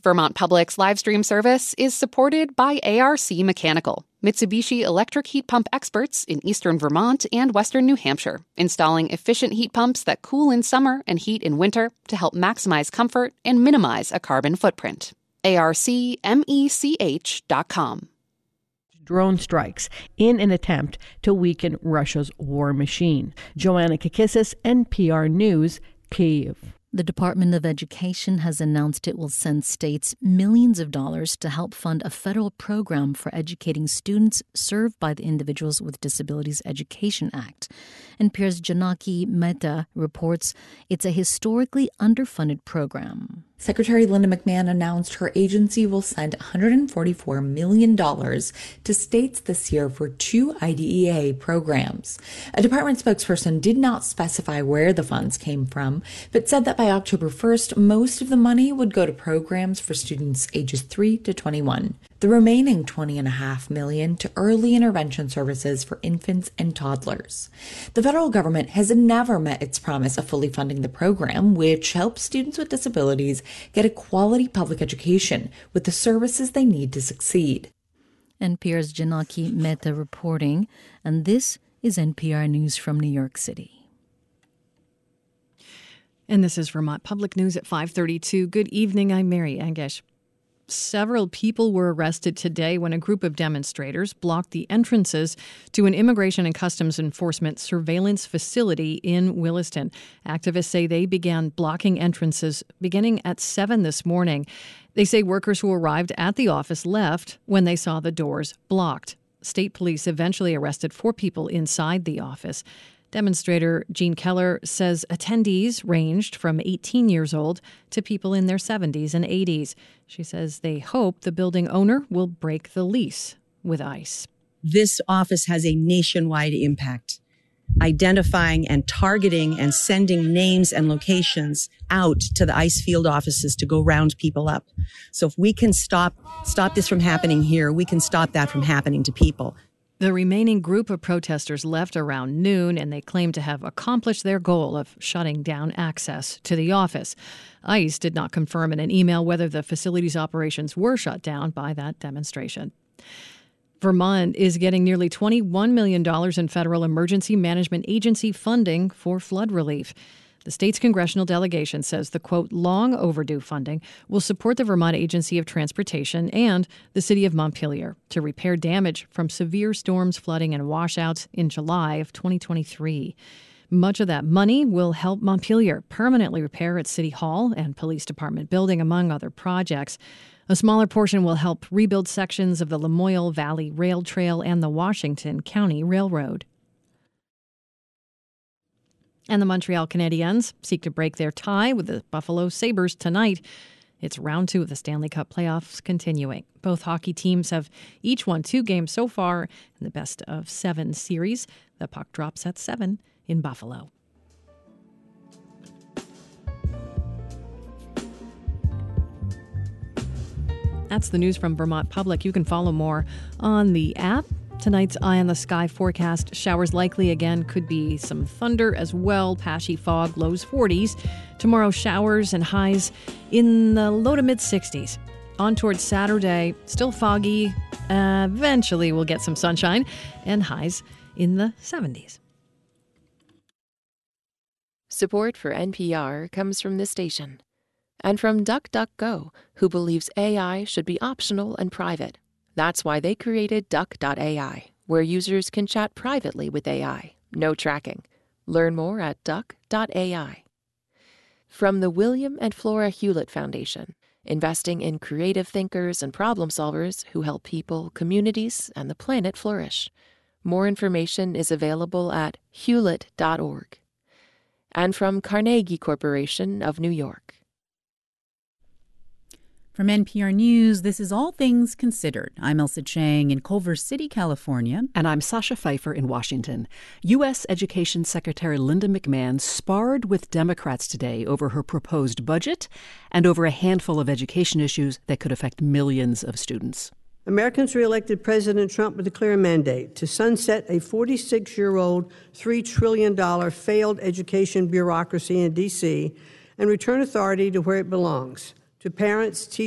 Vermont Public's live stream service is supported by ARC Mechanical, Mitsubishi electric heat pump experts in eastern Vermont and western New Hampshire, installing efficient heat pumps that cool in summer and heat in winter to help maximize comfort and minimize a carbon footprint. ARCMECH.com. Drone strikes in an attempt to weaken Russia's war machine. Joanna Kakissis, NPR News, Kyiv. The Department of Education has announced it will send states millions of dollars to help fund a federal program for educating students served by the Individuals with Disabilities Education Act. NPR's Janaki Mehta reports it's a historically underfunded program. Secretary Linda McMahon announced her agency will send $144 million to states this year for 2 IDEA programs. A department spokesperson did not specify where the funds came from, but said that by October 1st, most of the money would go to programs for students ages 3 to 21. The remaining $20.5 million to early intervention services for infants and toddlers. The federal government has never met its promise of fully funding the program, which helps students with disabilities get a quality public education with the services they need to succeed. NPR's Janaki Mehta reporting, and this is NPR News from New York City. And this is Vermont Public News at 5:32. Good evening, I'm Mary Angish. Several people were arrested today when a group of demonstrators blocked the entrances to an Immigration and Customs Enforcement surveillance facility in Williston. Activists say they began blocking entrances beginning at 7 this morning. They say workers who arrived at the office left when they saw the doors blocked. State police eventually arrested 4 people inside the office. Demonstrator Jean Keller says attendees ranged from 18 years old to people in their 70s and 80s. She says they hope the building owner will break the lease with ICE. This office has a nationwide impact, identifying and targeting and sending names and locations out to the ICE field offices to go round people up. So if we can stop this from happening here, we can stop that from happening to people. The remaining group of protesters left around noon, and they claim to have accomplished their goal of shutting down access to the office. ICE did not confirm in an email whether the facility's operations were shut down by that demonstration. Vermont is getting nearly $21 million in federal emergency management agency funding for flood relief. The state's congressional delegation says the, quote, long overdue funding will support the Vermont Agency of Transportation and the city of Montpelier to repair damage from severe storms, flooding, and washouts in July of 2023. Much of that money will help Montpelier permanently repair its city hall and police department building, among other projects. A smaller portion will help rebuild sections of the Lamoille Valley Rail Trail and the Washington County Railroad. And the Montreal Canadiens seek to break their tie with the Buffalo Sabres tonight. It's round 2 of the Stanley Cup playoffs continuing. Both hockey teams have each won 2 games so far in the best of 7 series. The puck drops at 7 in Buffalo. That's the news from Vermont Public. You can follow more on the app. Tonight's eye on the sky forecast. Showers likely again. Could be some thunder as well. Patchy fog, lows 40s. Tomorrow, showers and highs in the low to mid 60s. On towards Saturday, still foggy. Eventually, we'll get some sunshine and highs in the 70s. Support for NPR comes from this station and from DuckDuckGo, who believes AI should be optional and private. That's why they created Duck.ai, where users can chat privately with AI. No tracking. Learn more at Duck.ai. From the William and Flora Hewlett Foundation, investing in creative thinkers and problem solvers who help people, communities, and the planet flourish. More information is available at hewlett.org. And from Carnegie Corporation of New York. From NPR News, this is All Things Considered. I'm Elsa Chang in Culver City, California. And I'm Sasha Pfeiffer in Washington. U.S. Education Secretary Linda McMahon sparred with Democrats today over her proposed budget and over a handful of education issues that could affect millions of students. Americans reelected President Trump with a clear mandate to sunset a 46-year-old, $3 trillion failed education bureaucracy in D.C. and return authority to where it belongs, to parents, teachers,